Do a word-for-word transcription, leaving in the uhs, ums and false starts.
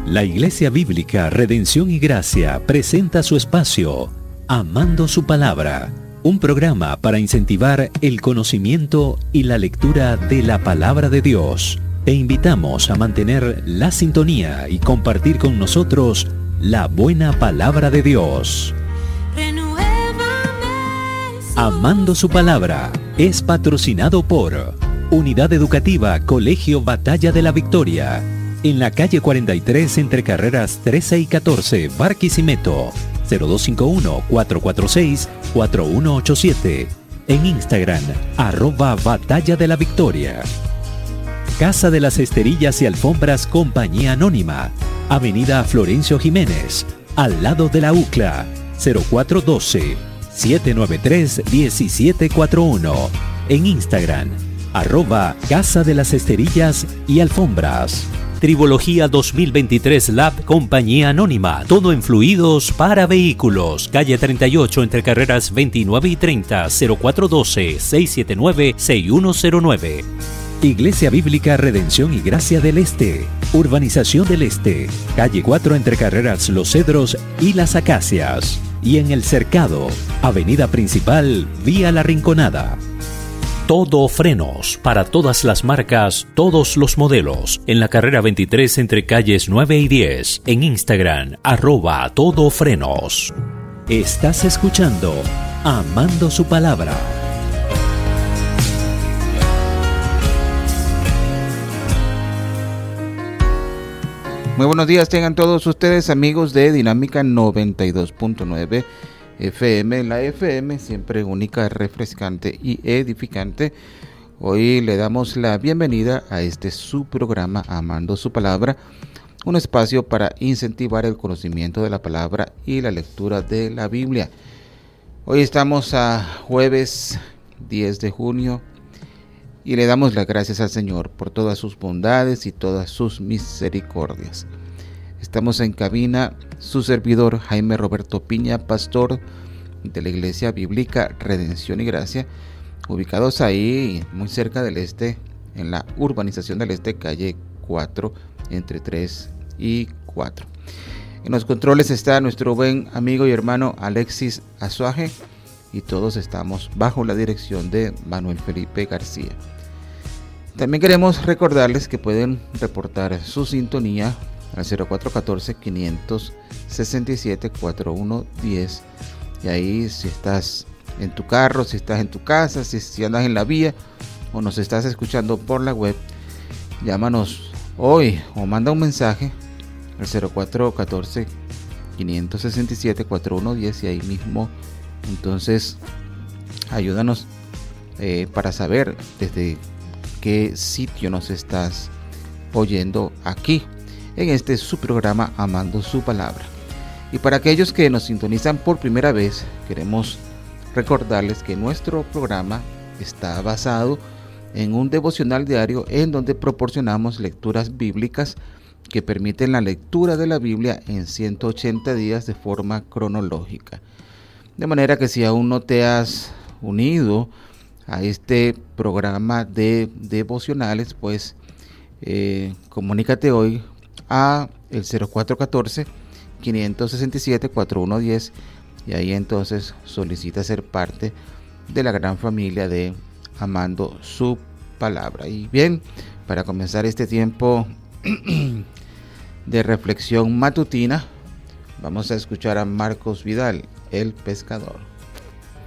La Iglesia Bíblica Redención y Gracia presenta su espacio Amando su Palabra, un programa para incentivar el conocimiento y la lectura de la Palabra de Dios. Te invitamos a mantener la sintonía y compartir con nosotros la buena Palabra de Dios. Amando su Palabra es patrocinado por Unidad Educativa Colegio Batalla de la Victoria, en la calle cuarenta y tres entre carreras trece y catorce, Barquisimeto, cero dos cinco uno, cuatro cuatro seis, cuatro uno ocho siete. En Instagram, arroba Batalla de la Victoria. Casa de las Esterillas y Alfombras Compañía Anónima, Avenida Florencio Jiménez, al lado de la U C L A, cero cuatro uno dos, siete nueve tres, uno siete cuatro uno. En Instagram, arroba Casa de las Esterillas y Alfombras. Tribología dos mil veintitrés Lab Compañía Anónima, todo en fluidos para vehículos, calle treinta y ocho entre carreras veintinueve y treinta, cero cuatro uno dos, seis siete nueve, seis uno cero nueve. Iglesia Bíblica Redención y Gracia del Este, Urbanización del Este, calle cuatro entre carreras Los Cedros y Las Acacias, y en El Cercado, avenida principal, vía La Rinconada. Todo Frenos, para todas las marcas, todos los modelos, en la carrera veintitrés entre calles nueve y diez, en Instagram, arroba Todo Frenos. Estás escuchando Amando su Palabra. Muy buenos días tengan todos ustedes, amigos de Dinámica noventa y dos punto nueve F M, la F M siempre única, refrescante y edificante. Hoy le damos la bienvenida a este su programa Amando su Palabra, un espacio para incentivar el conocimiento de la palabra y la lectura de la Biblia. Hoy estamos a jueves diez de junio y le damos las gracias al Señor por todas sus bondades y todas sus misericordias. Estamos en cabina, su servidor Jaime Roberto Piña, pastor de la Iglesia Bíblica Redención y Gracia, ubicados ahí muy cerca del Este, en la urbanización del Este, calle cuatro, entre tres y cuatro. En los controles está nuestro buen amigo y hermano Alexis Azuaje, y todos estamos bajo la dirección de Manuel Felipe García. También queremos recordarles que pueden reportar su sintonía al cero cuatro uno cuatro, cinco seis siete, cuatro uno uno cero, y ahí si estás en tu carro, si estás en tu casa, si, si andas en la vía o nos estás escuchando por la web, llámanos hoy o manda un mensaje al cero cuatro uno cuatro, cinco seis siete, cuatro uno uno cero, y ahí mismo entonces ayúdanos eh, para saber desde qué sitio nos estás oyendo aquí en este su programa Amando su Palabra. Y para aquellos que nos sintonizan por primera vez, queremos recordarles que nuestro programa está basado en un devocional diario en donde proporcionamos lecturas bíblicas que permiten la lectura de la Biblia en ciento ochenta días de forma cronológica. De manera que si aún no te has unido a este programa de devocionales, pues eh, comunícate hoy a el cero cuatro uno cuatro, cinco seis siete, cuatro uno uno cero, y ahí entonces solicita ser parte de la gran familia de Amando su Palabra. Y bien, para comenzar este tiempo de reflexión matutina, vamos a escuchar a Marcos Vidal, el pescador.